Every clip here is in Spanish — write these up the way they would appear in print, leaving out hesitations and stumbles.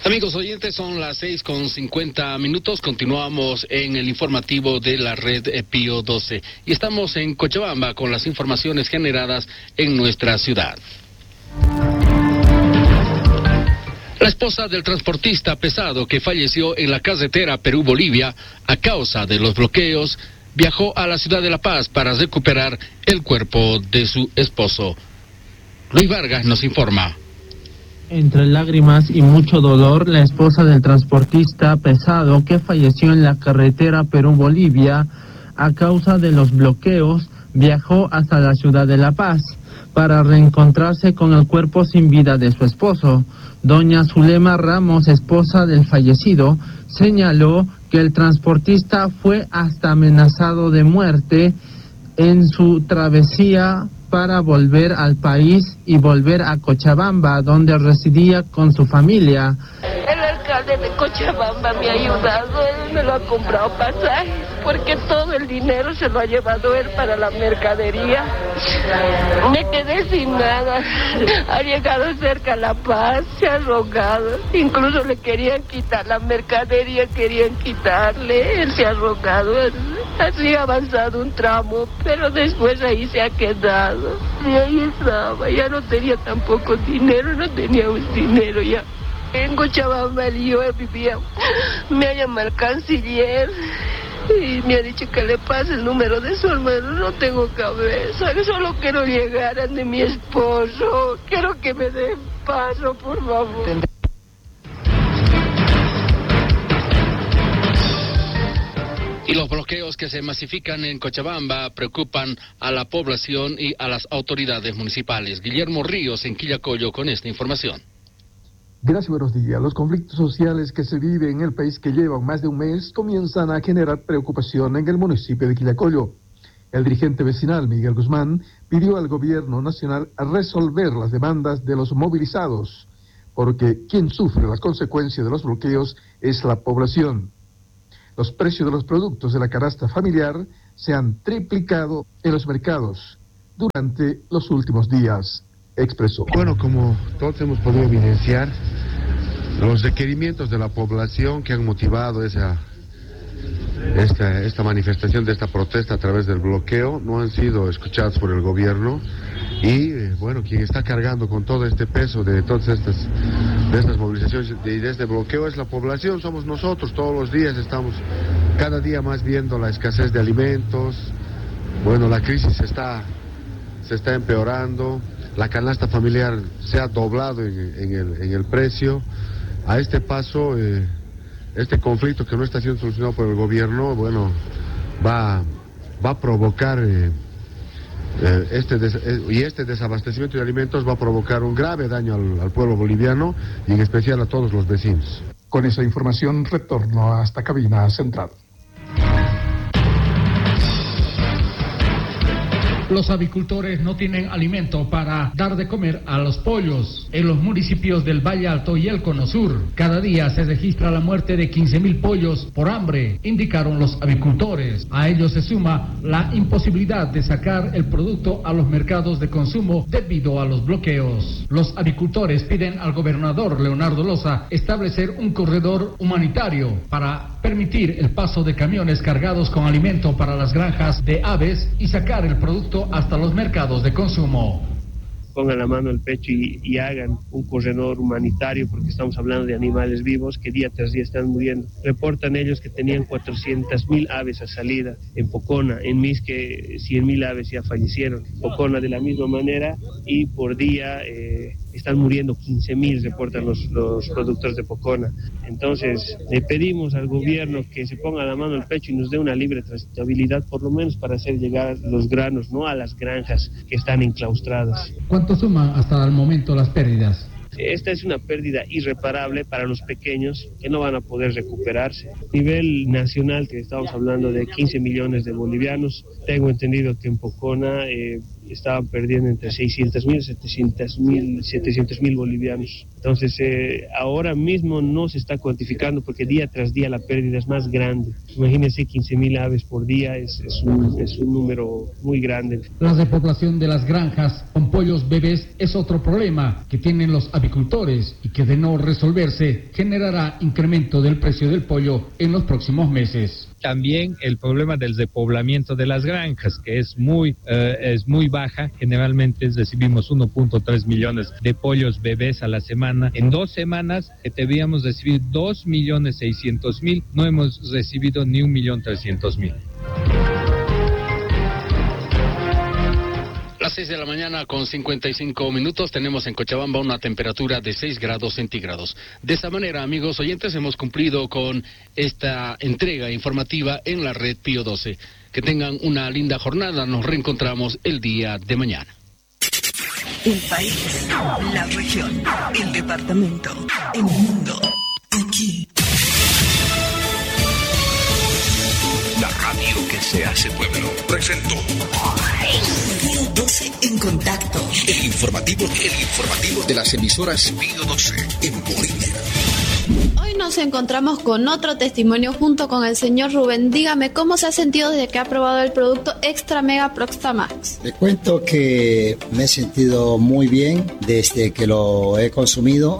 Amigos oyentes, son las 6:50. Continuamos en el informativo de la red Pío 12 y estamos en Cochabamba con las informaciones generadas en nuestra ciudad. La esposa del transportista pesado que falleció en la carretera Perú-Bolivia a causa de los bloqueos viajó a la ciudad de La Paz para recuperar el cuerpo de su esposo. Luis Vargas nos informa. Entre lágrimas y mucho dolor, la esposa del transportista pesado que falleció en la carretera Perú-Bolivia a causa de los bloqueos viajó hasta la ciudad de La Paz para reencontrarse con el cuerpo sin vida de su esposo. Doña Zulema Ramos, esposa del fallecido, señaló que el transportista fue hasta amenazado de muerte en su travesía para volver al país y volver a Cochabamba, donde residía con su familia. El alcalde de Cochabamba me ha ayudado, él me lo ha comprado pasajes, porque todo el dinero se lo ha llevado él para la mercadería. Me quedé sin nada, ha llegado cerca a La Paz, se ha rogado, incluso le querían quitar la mercadería, querían quitarle, él se ha rogado, así ha avanzado un tramo, pero después ahí se ha quedado. Y ahí estaba, ya no tenía tampoco dinero, no tenía un dinero ya. En Cochabamba yo vivía, me ha llamado el canciller y me ha dicho que le pase el número de su hermano. No tengo cabeza, solo quiero llegar a de mi esposo, quiero que me den paso, por favor. Y los bloqueos que se masifican en Cochabamba preocupan a la población y a las autoridades municipales. Guillermo Ríos en Quillacollo con esta información. Gracias, buenos días. Los conflictos sociales que se viven en el país, que llevan más de un mes, comienzan a generar preocupación en el municipio de Quillacollo. El dirigente vecinal Miguel Guzmán pidió al gobierno nacional a resolver las demandas de los movilizados, porque quien sufre las consecuencias de los bloqueos es la población. Los precios de los productos de la canasta familiar se han triplicado en los mercados durante los últimos días, expresó. Bueno, como todos hemos podido evidenciar, los requerimientos de la población que han motivado esta manifestación de esta protesta a través del bloqueo no han sido escuchados por el gobierno y bueno, quien está cargando con todo este peso de todas estas movilizaciones y de este bloqueo es la población, somos nosotros. Todos los días estamos cada día más viendo la escasez de alimentos. Bueno, la crisis se está empeorando, la canasta familiar se ha doblado en el precio. A este paso, este conflicto que no está siendo solucionado por el gobierno, bueno, va a provocar este desabastecimiento de alimentos va a provocar un grave daño al pueblo boliviano y en especial a todos los vecinos. Con esa información retorno hasta cabina central. Los avicultores no tienen alimento para dar de comer a los pollos. En los municipios del Valle Alto y el Cono Sur, cada día se registra la muerte de 15.000 pollos por hambre, indicaron los avicultores. A ello se suma la imposibilidad de sacar el producto a los mercados de consumo debido a los bloqueos. Los avicultores piden al gobernador Leonardo Loza establecer un corredor humanitario para permitir el paso de camiones cargados con alimento para las granjas de aves y sacar el producto hasta los mercados de consumo. Pongan la mano al pecho y hagan un corredor humanitario, porque estamos hablando de animales vivos que día tras día están muriendo. Reportan ellos que tenían 400.000 aves a salida en Pocona, en Misque 100.000 aves ya fallecieron, Pocona de la misma manera, y por día están muriendo 15.000, reportan los productores de Pocona. Entonces le pedimos al gobierno que se ponga la mano al pecho y nos dé una libre transitabilidad, por lo menos para hacer llegar los granos, no a las granjas que están enclaustradas. ¿Cuánto suman hasta el momento las pérdidas? Esta es una pérdida irreparable para los pequeños que no van a poder recuperarse. A nivel nacional, que estamos hablando de 15 millones de bolivianos, tengo entendido que en Pocona estaban perdiendo entre 600.000 y 700.000 bolivianos. Entonces, ahora mismo no se está cuantificando porque día tras día la pérdida es más grande. Imagínense, 15.000 aves por día es un número muy grande. La despoblación de las granjas con pollos bebés es otro problema que tienen los avicultores y que de no resolverse generará incremento del precio del pollo en los próximos meses. También el problema del despoblamiento de las granjas, que es muy baja. Generalmente recibimos 1.3 millones de pollos bebés a la semana. En 2 semanas que debíamos recibir 2.600.000, no hemos recibido ni 1.300.000. Las 6 de la mañana con 55 minutos tenemos en Cochabamba una temperatura de 6 grados centígrados. De esa manera, amigos oyentes, hemos cumplido con esta entrega informativa en la red Pío 12. Que tengan una linda jornada, nos reencontramos el día de mañana. El país, la región, el departamento, el mundo, aquí. La radio que se hace pueblo presentó Pío 12 en contacto. el informativo de las emisoras Pío 12 en Bolivia. Hoy nos encontramos con otro testimonio junto con el señor Rubén. Dígame, ¿cómo se ha sentido desde que ha probado el producto Extra Mega Prostamax? Le cuento que me he sentido muy bien desde que lo he consumido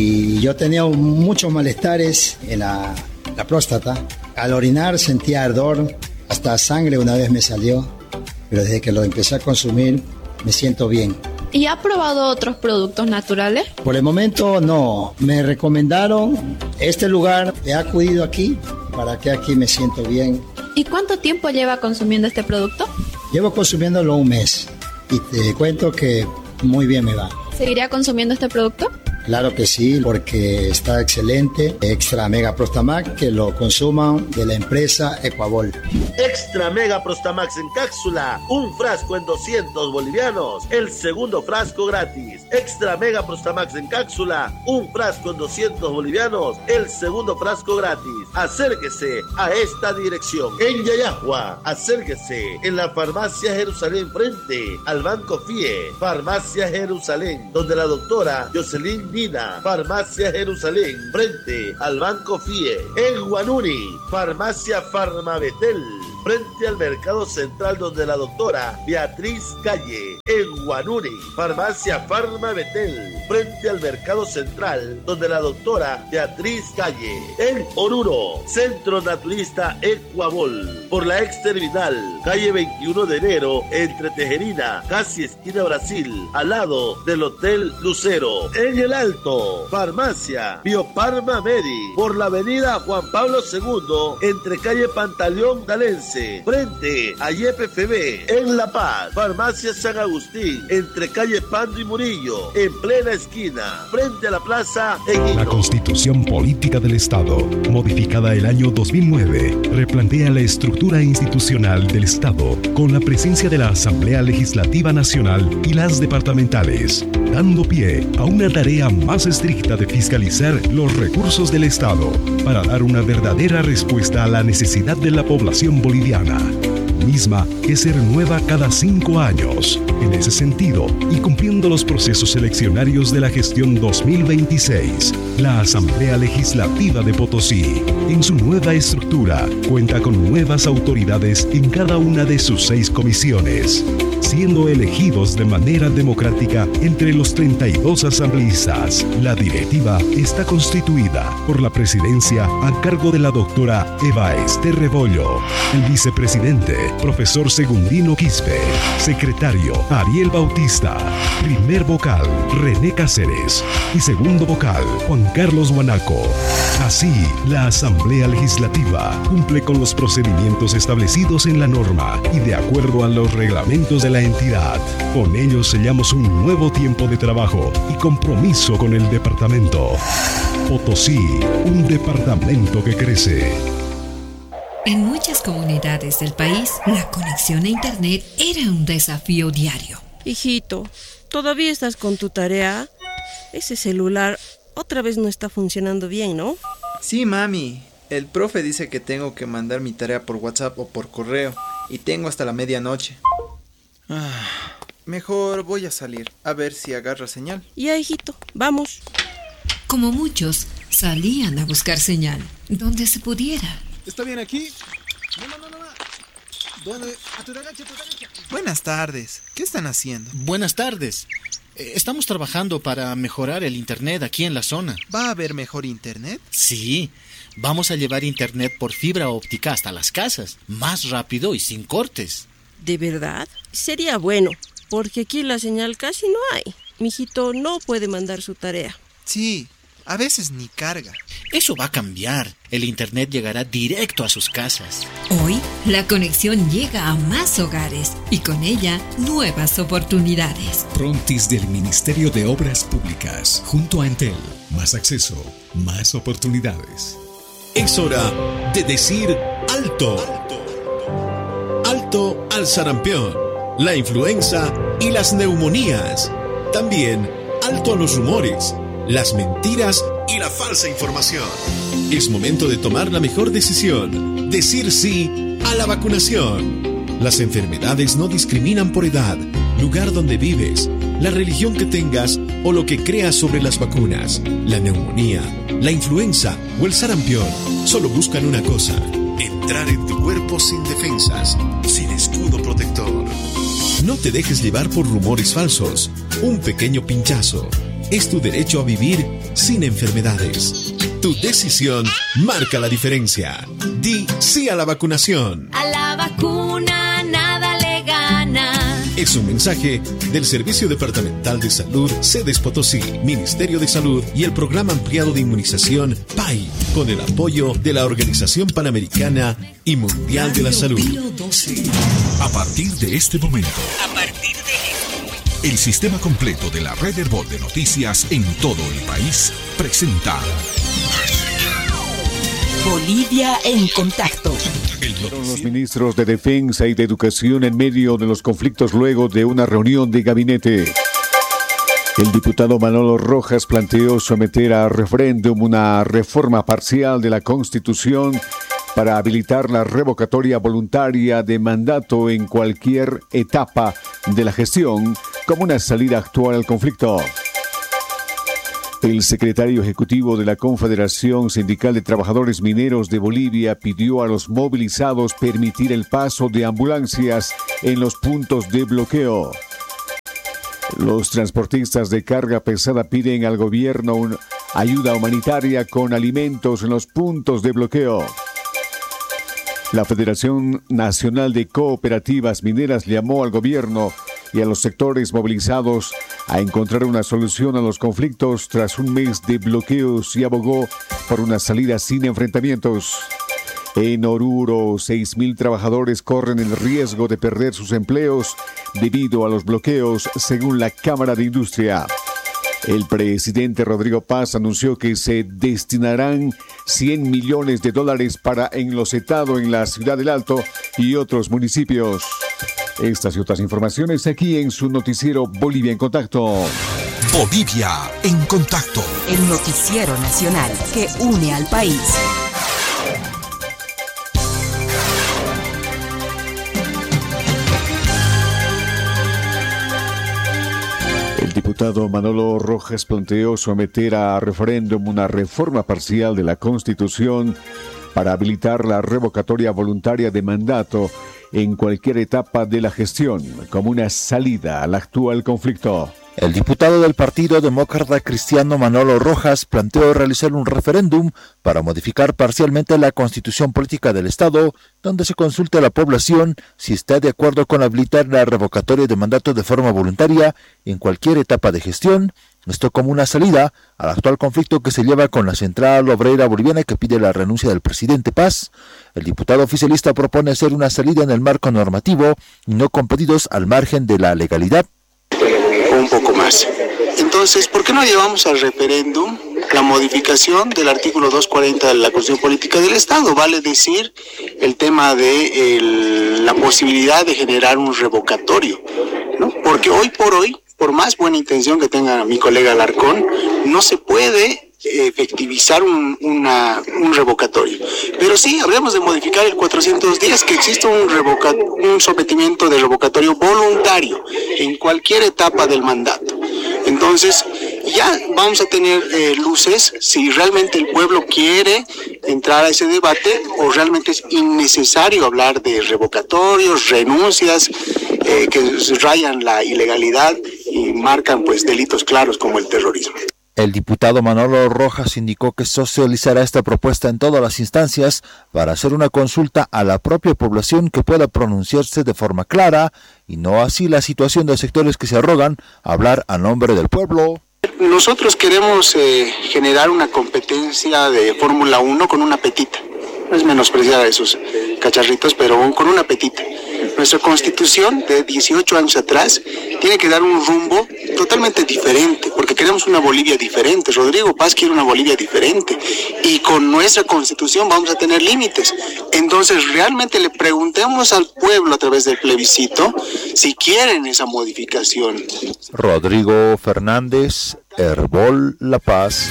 y yo tenía muchos malestares en la próstata. Al orinar sentía ardor, hasta sangre una vez me salió, pero desde que lo empecé a consumir me siento bien. ¿Y ha probado otros productos naturales? Por el momento no, me recomendaron este lugar, he acudido aquí para que aquí me siento bien. ¿Y cuánto tiempo lleva consumiendo este producto? Llevo consumiéndolo un mes y te cuento que muy bien me va. ¿Seguiría consumiendo este producto? Claro que sí, porque está excelente. Extra Mega Prostamax, que lo consuman de la empresa Ecuabol. Extra Mega Prostamax en cápsula, un frasco en 200 bolivianos, el segundo frasco gratis. Extra Mega Prostamax en cápsula, un frasco en 200 bolivianos, el segundo frasco gratis. Acérquese a esta dirección. En Yayahua, acérquese en la farmacia Jerusalén frente al Banco FIE. Farmacia Jerusalén, donde la doctora Jocelyn Dina. Farmacia Jerusalén frente al Banco FIE. En Guanuni, farmacia Farmabetel frente al Mercado Central, donde la doctora Beatriz Calle. En Guanuni, farmacia Farmabetel frente al Mercado Central, donde la doctora Beatriz Calle. En Oruro, Centro Naturista Ecuabol, por la ex terminal, calle 21 de enero, entre Tejerina, casi esquina Brasil, al lado del Hotel Lucero. En El Alto, farmacia Bioparma Medi, por la avenida Juan Pablo II, entre calle Pantaleón Dalense, frente a YPFB. En La Paz, farmacia San Agustín, entre calle Pando y Murillo, en plena esquina, frente a la plaza Eguino. La Constitución Política del Estado, modificada el año 2009, replantea la estructura institucional del Estado con la presencia de la Asamblea Legislativa Nacional y las departamentales, dando pie a una tarea más estricta de fiscalizar los recursos del Estado para dar una verdadera respuesta a la necesidad de la población boliviana, misma que se renueva cada 5 años. En ese sentido, y cumpliendo los procesos eleccionarios de la gestión 2026, la Asamblea Legislativa de Potosí, en su nueva estructura, cuenta con nuevas autoridades en cada una de sus 6 comisiones, siendo elegidos de manera democrática entre los 32 asambleístas. La directiva está constituida por la presidencia a cargo de la doctora Eva Ester Rebollo, el vicepresidente, profesor Segundino Quispe, secretario Ariel Bautista, primer vocal René Cáceres y segundo vocal Juan Carlos Guanaco. Así, la Asamblea Legislativa cumple con los procedimientos establecidos en la norma y de acuerdo a los reglamentos de la entidad. Con ello sellamos un nuevo tiempo de trabajo y compromiso con el departamento. Potosí, un departamento que crece. En muchas comunidades del país, la conexión a Internet era un desafío diario. Hijito, ¿todavía estás con tu tarea? Ese celular otra vez no está funcionando bien, ¿no? Sí, mami. El profe dice que tengo que mandar mi tarea por WhatsApp o por correo y tengo hasta la medianoche. Mejor voy a salir, a ver si agarra señal. Ya, hijito, vamos. Como muchos, salían a buscar señal, donde se pudiera. ¿Está bien aquí? No. ¿Dónde? A tu derecha. Buenas tardes. ¿Qué están haciendo? Buenas tardes. Estamos trabajando para mejorar el internet aquí en la zona. ¿Va a haber mejor internet? Sí. Vamos a llevar internet por fibra óptica hasta las casas, más rápido y sin cortes. ¿De verdad? Sería bueno, porque aquí la señal casi no hay. Mijito no puede mandar su tarea. Sí, a veces ni carga. Eso va a cambiar. El internet llegará directo a sus casas. Hoy, la conexión llega a más hogares y con ella, nuevas oportunidades. Prontis del Ministerio de Obras Públicas, junto a Entel. Más acceso, más oportunidades. Es hora de decir alto. Alto al sarampión, la influenza y las neumonías. También alto a los rumores, las mentiras y la falsa información. Es momento de tomar la mejor decisión, decir sí a la vacunación. Las enfermedades no discriminan por edad, lugar donde vives, la religión que tengas o lo que creas sobre las vacunas. La neumonía, la influenza o el sarampión solo buscan una cosa: entrar en tu cuerpo sin defensas, sin escudo protector. No te dejes llevar por rumores falsos. Un pequeño pinchazo es tu derecho a vivir sin enfermedades. Tu decisión marca la diferencia. Di sí a la vacunación. A la vacuna nada le gana. Es un mensaje del Servicio Departamental de Salud Cedes Potosí, Ministerio de Salud y el Programa Ampliado de Inmunización PAI, con el apoyo de la Organización Panamericana y Mundial de la Salud. A partir de este momento, el sistema completo de la red Herbol de noticias en todo el país presenta Bolivia en contacto. Los ministros de Defensa y de Educación en medio de los conflictos luego de una reunión de gabinete. El diputado Manolo Rojas planteó someter a referéndum una reforma parcial de la Constitución para habilitar la revocatoria voluntaria de mandato en cualquier etapa de la gestión como una salida actual al conflicto. El secretario ejecutivo de la Confederación Sindical de Trabajadores Mineros de Bolivia pidió a los movilizados permitir el paso de ambulancias en los puntos de bloqueo. Los transportistas de carga pesada piden al gobierno una ayuda humanitaria con alimentos en los puntos de bloqueo. La Federación Nacional de Cooperativas Mineras llamó al gobierno y a los sectores movilizados a encontrar una solución a los conflictos tras un mes de bloqueos y abogó por una salida sin enfrentamientos. En Oruro, 6.000 trabajadores corren el riesgo de perder sus empleos debido a los bloqueos, según la Cámara de Industria. El presidente Rodrigo Paz anunció que se destinarán $100 millones para enlosetado en la Ciudad del Alto y otros municipios. Estas y otras informaciones aquí en su noticiero Bolivia en Contacto. Bolivia en Contacto. El noticiero nacional que une al país. El diputado Manolo Rojas planteó someter a referéndum una reforma parcial de la Constitución para habilitar la revocatoria voluntaria de mandato en cualquier etapa de la gestión, como una salida al actual conflicto. El diputado del Partido Demócrata Cristiano Manolo Rojas planteó realizar un referéndum para modificar parcialmente la Constitución Política del Estado, donde se consulte a la población si está de acuerdo con habilitar la revocatoria de mandato de forma voluntaria en cualquier etapa de gestión, esto como una salida al actual conflicto que se lleva con la Central Obrera Boliviana que pide la renuncia del presidente Paz. El diputado oficialista propone hacer una salida en el marco normativo y no con pedidos al margen de la legalidad. Un poco más. Entonces, ¿por qué no llevamos al referéndum la modificación del artículo 240 de la Constitución Política del Estado? Vale decir, el tema de la posibilidad de generar un revocatorio, ¿no? Porque hoy por hoy, por más buena intención que tenga mi colega Alarcón, no se puede efectivizar un revocatorio. Pero sí, habríamos de modificar el 410, que existe un sometimiento de revocatorio voluntario en cualquier etapa del mandato. Entonces, ya vamos a tener luces si realmente el pueblo quiere entrar a ese debate o realmente es innecesario hablar de revocatorios, renuncias que rayan la ilegalidad y marcan pues delitos claros como el terrorismo. El diputado Manolo Rojas indicó que socializará esta propuesta en todas las instancias para hacer una consulta a la propia población que pueda pronunciarse de forma clara y no así la situación de sectores que se arrogan hablar a nombre del pueblo. Nosotros queremos generar una competencia de Fórmula 1 con una petita. No es menospreciar a esos cacharritos, pero con una petita. Nuestra constitución de 18 años atrás tiene que dar un rumbo totalmente diferente, porque queremos una Bolivia diferente. Rodrigo Paz quiere una Bolivia diferente y con nuestra constitución vamos a tener límites. Entonces realmente le preguntemos al pueblo a través del plebiscito si quieren esa modificación. Rodrigo Fernández, Herbol La Paz.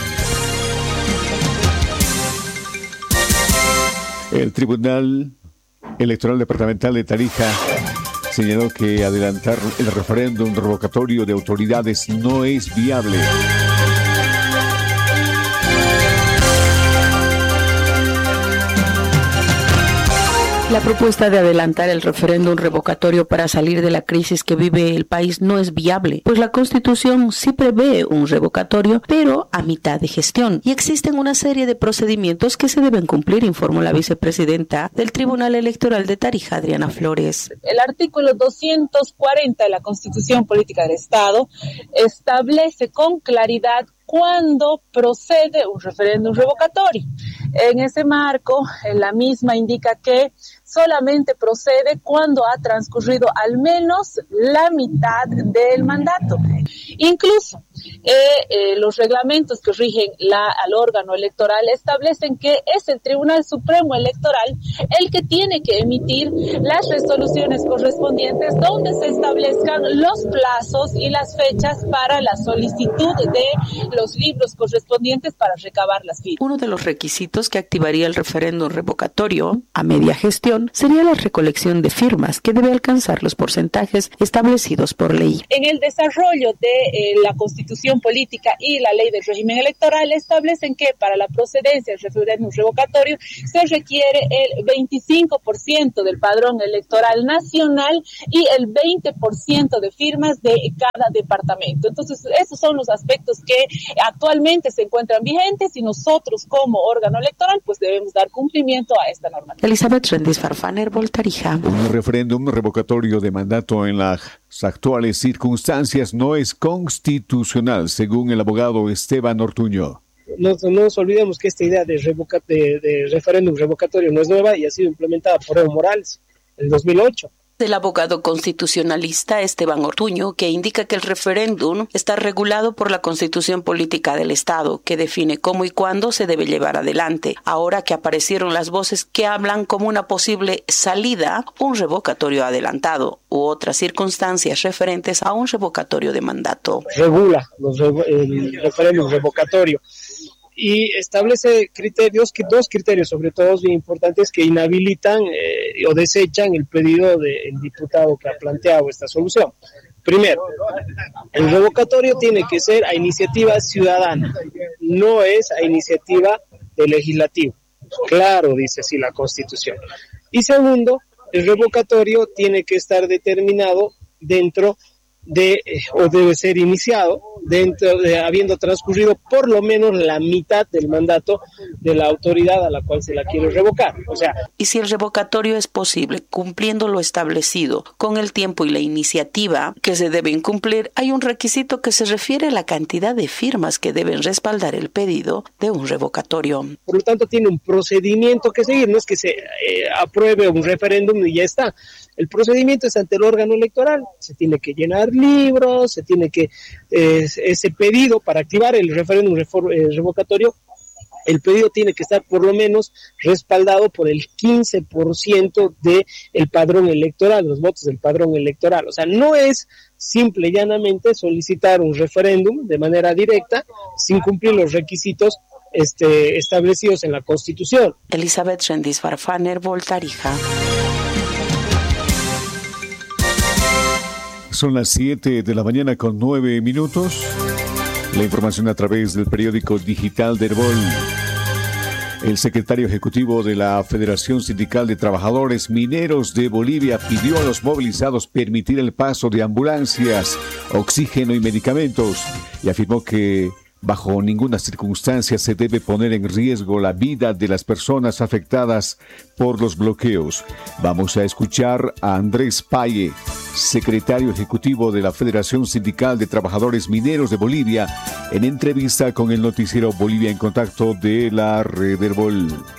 El Tribunal Electoral Departamental de Tarija señaló que adelantar el referéndum revocatorio de autoridades no es viable. La propuesta de adelantar el referéndum revocatorio para salir de la crisis que vive el país no es viable, pues la Constitución sí prevé un revocatorio, pero a mitad de gestión. Y existen una serie de procedimientos que se deben cumplir, informó la vicepresidenta del Tribunal Electoral de Tarija, Adriana Flores. El artículo 240 de la Constitución Política del Estado establece con claridad cuándo procede un referéndum revocatorio. En ese marco, la misma indica que solamente procede cuando ha transcurrido al menos la mitad del mandato. Incluso los reglamentos que rigen al órgano electoral establecen que es el Tribunal Supremo Electoral el que tiene que emitir las resoluciones correspondientes donde se establezcan los plazos y las fechas para la solicitud de los libros correspondientes para recabar las firmas. Uno de los requisitos que activaría el referéndum revocatorio a media gestión sería la recolección de firmas, que debe alcanzar los porcentajes establecidos por ley. En el desarrollo de la Constitución Política y la Ley del Régimen Electoral establecen que para la procedencia del referéndum revocatorio se requiere el 25% del padrón electoral nacional y el 20% de firmas de cada departamento. Entonces, esos son los aspectos que actualmente se encuentran vigentes y nosotros como órgano electoral pues debemos dar cumplimiento a esta normativa. Elizabeth Rendis Farfán, Herbol Tarija. Un referéndum revocatorio de mandato en las actuales circunstancias no es constitucional, según el abogado Esteban Ortuño. No nos olvidemos que esta idea de referéndum revocatorio no es nueva y ha sido implementada por Evo Morales en 2008. El abogado constitucionalista Esteban Ortuño, que indica que el referéndum está regulado por la Constitución Política del Estado, que define cómo y cuándo se debe llevar adelante. Ahora que aparecieron las voces que hablan como una posible salida, un revocatorio adelantado u otras circunstancias referentes a un revocatorio de mandato. Regula el referéndum revocatorio y establece dos criterios sobre todo bien importantes que inhabilitan o desechan el pedido del diputado que ha planteado esta solución. Primero, el revocatorio tiene que ser a iniciativa ciudadana, no es a iniciativa del legislativo. Claro, dice así la Constitución. Y segundo, el revocatorio tiene que estar determinado dentro de, o debe ser iniciado dentro de habiendo transcurrido por lo menos la mitad del mandato de la autoridad a la cual se la quiere revocar. Y si el revocatorio es posible cumpliendo lo establecido con el tiempo y la iniciativa que se deben cumplir, hay un requisito que se refiere a la cantidad de firmas que deben respaldar el pedido de un revocatorio. Por lo tanto, tiene un procedimiento que seguir, no es que se apruebe un referéndum y ya está. El procedimiento es ante el órgano electoral, se tiene que llenar libros, se tiene que ese pedido para activar el referéndum revocatorio el pedido tiene que estar por lo menos respaldado por el 15% del padrón electoral, los votos del padrón electoral. O sea, no es simple y llanamente solicitar un referéndum de manera directa sin cumplir los requisitos establecidos en la Constitución. Elizabeth Rendis Farfaner, Voltarija. Son las 7 de la mañana con 9 minutos. La información a través del periódico digital de Herbol. El secretario ejecutivo de la Federación Sindical de Trabajadores Mineros de Bolivia pidió a los movilizados permitir el paso de ambulancias, oxígeno y medicamentos y afirmó que bajo ninguna circunstancia se debe poner en riesgo la vida de las personas afectadas por los bloqueos. Vamos a escuchar a Andrés Paye, secretario ejecutivo de la Federación Sindical de Trabajadores Mineros de Bolivia, en entrevista con el noticiero Bolivia en Contacto de la Red Herbol.